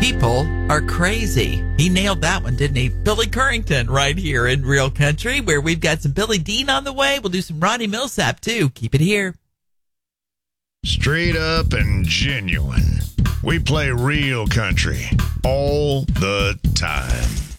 People are crazy. He nailed that one, didn't he? Billy Currington right here in Real Country, where we've got some Billy Dean on the way. We'll do some Ronnie Millsap, too. Keep it here. Straight up and genuine. We play real country all the time.